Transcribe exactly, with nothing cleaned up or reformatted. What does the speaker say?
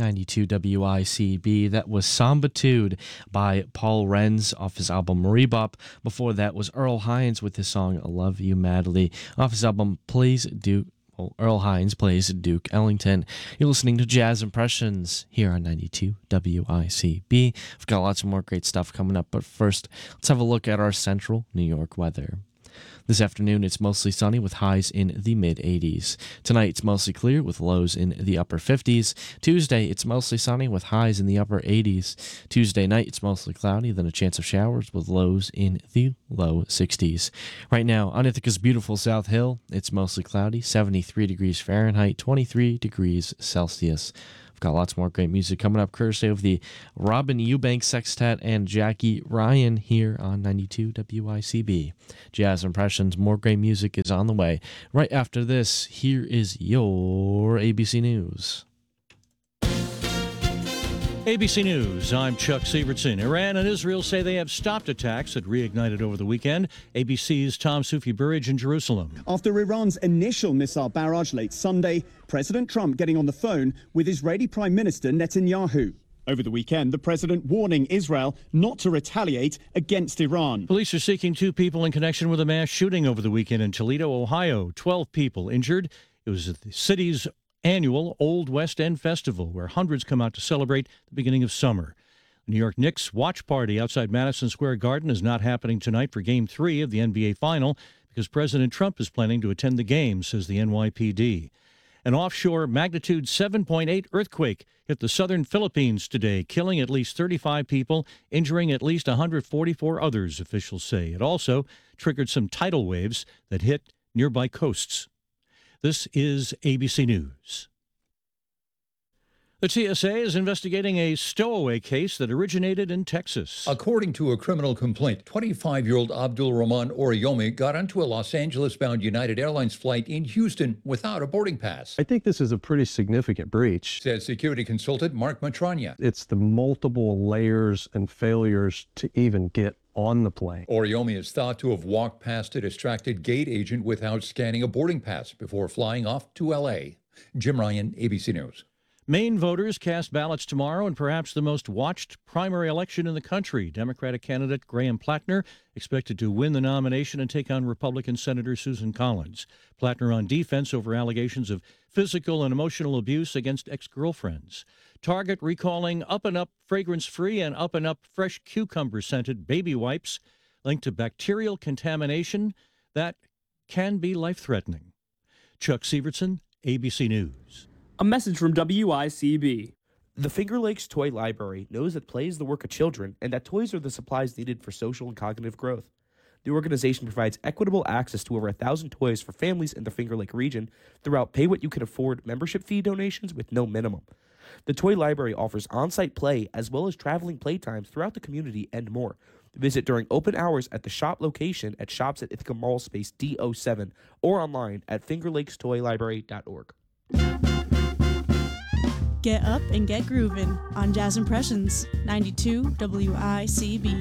ninety-two W I C B. That was Sambitude by Paul Renz off his album Rebop. Before that was Earl Hines with his song Love You Madly off his album Plays Duke. Well, Earl Hines plays Duke Ellington. You're listening to Jazz Impressions here on ninety-two W I C B. We've got lots of more great stuff coming up, but first, let's have a look at our central New York weather. This afternoon, it's mostly sunny with highs in the mid-eighties. Tonight, it's mostly clear with lows in the upper fifties. Tuesday, it's mostly sunny with highs in the upper eighties. Tuesday night, it's mostly cloudy, then a chance of showers with lows in the low sixties. Right now, on Ithaca's beautiful South Hill, it's mostly cloudy, seventy-three degrees Fahrenheit, twenty-three degrees Celsius. Got lots more great music coming up, courtesy of the Robin Eubanks Sextet and Jackie Ryan here on ninety-two W I C B. Jazz Impressions, more great music is on the way. Right after this, here is your A B C News. A B C News, I'm Chuck Sievertson. Iran and Israel say they have stopped attacks that reignited over the weekend. A B C's Tom Soufi-Burridge in Jerusalem. After Iran's initial missile barrage late Sunday, President Trump getting on the phone with Israeli Prime Minister Netanyahu. Over the weekend, the president warning Israel not to retaliate against Iran. Police are seeking two people in connection with a mass shooting over the weekend in Toledo, Ohio. Twelve people injured. It was at the city's annual Old West End Festival, where hundreds come out to celebrate the beginning of summer. The New York Knicks watch party outside Madison Square Garden is not happening tonight for Game three of the N B A Final because President Trump is planning to attend the game, says the N Y P D. An offshore magnitude seven point eight earthquake hit the southern Philippines today, killing at least thirty-five people, injuring at least one hundred forty-four others, officials say. It also triggered some tidal waves that hit nearby coasts. This is A B C News. The T S A is investigating a stowaway case that originated in Texas. According to a criminal complaint, twenty-five-year-old Abdul Rahman Oriyomi got onto a Los Angeles-bound United Airlines flight in Houston without a boarding pass. I think this is a pretty significant breach, said security consultant Mark Matrania. It's the multiple layers and failures to even get on the plane. Oriyomi is thought to have walked past a distracted gate agent without scanning a boarding pass before flying off to L A. Jim Ryan, A B C News. Maine voters cast ballots tomorrow in perhaps the most watched primary election in the country. Democratic candidate Graham Plattner expected to win the nomination and take on Republican Senator Susan Collins. Plattner on defense over allegations of physical and emotional abuse against ex-girlfriends. Target recalling Up and Up fragrance-free and Up and Up fresh cucumber-scented baby wipes linked to bacterial contamination that can be life-threatening. Chuck Sievertson, A B C News. A message from W I C B. The Finger Lakes Toy Library knows that play is the work of children and that toys are the supplies needed for social and cognitive growth. The organization provides equitable access to over a thousand toys for families in the Finger Lake region throughout pay-what-you-can-afford membership fee donations with no minimum. The Toy Library offers on-site play as well as traveling playtimes throughout the community and more. Visit during open hours at the shop location at Shops at Ithaca Mall Space D oh seven or online at finger lakes toy library dot org. Get up and get groovin' on Jazz Impressions, ninety-two W I C B.